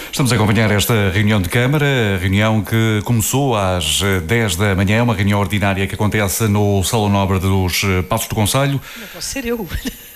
Estamos a acompanhar esta reunião de Câmara, a reunião que começou às 10 da manhã, uma reunião ordinária que acontece no Salão Nobre dos Passos do Concelho. Não posso ser eu.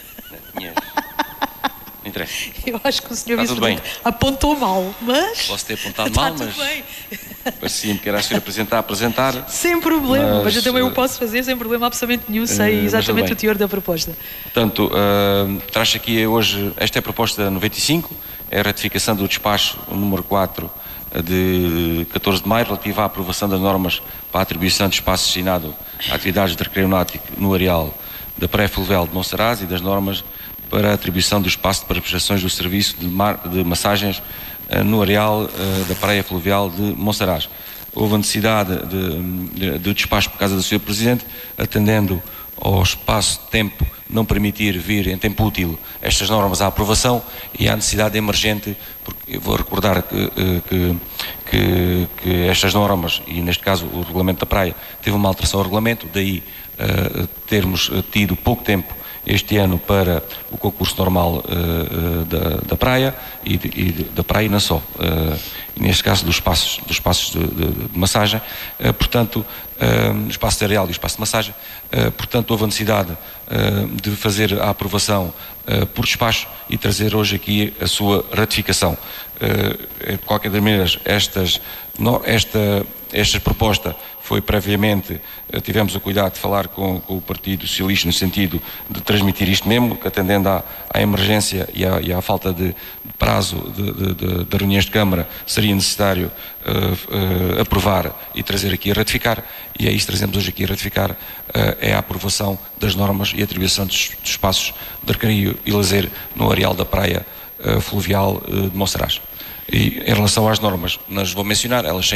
Não interessa. Eu acho que o senhor Está tudo bem. apontou mal, mas... Posso ter apontado está mal, tudo mas bem. parecia-me que era a senhor apresentar. Sem problema, mas eu também o Mas, posso fazer sem problema absolutamente nenhum, sei exatamente bem. o teor da proposta. Portanto, traz aqui hoje, esta é a proposta 95, é a ratificação do despacho número 4 de 14 de maio, relativa à aprovação das normas para a atribuição de espaço destinado a atividades de recreio náutico no areal da Praia Fluvial de Monsaraz e das normas para a atribuição do espaço para prestações do serviço de massagens no areal da Praia Fluvial de Monsaraz. Houve a necessidade de despacho por causa do Sr. Presidente, atendendo ao espaço-tempo não permitir vir em tempo útil estas normas à aprovação e à necessidade emergente, porque eu vou recordar que estas normas, e neste caso o regulamento da praia, teve uma alteração ao regulamento, daí termos tido pouco tempo este ano para o concurso normal da praia e da praia e não só, neste caso dos espaços de massagem, portanto, o espaço de areal e o espaço de massagem, portanto houve a necessidade de fazer a aprovação por despacho e trazer hoje aqui a sua ratificação. De qualquer das maneiras, esta proposta foi previamente, tivemos o cuidado de falar com o Partido Socialista no sentido de transmitir isto mesmo, que atendendo à emergência e à falta de prazo de reuniões de Câmara, seria necessário aprovar e trazer aqui a ratificar, e é isso que trazemos hoje aqui a ratificar, é a aprovação das normas e a atribuição dos espaços de recreio e lazer no areal da Praia Fluvial de Monsaraz. E em relação às normas, não as vou mencionar, elas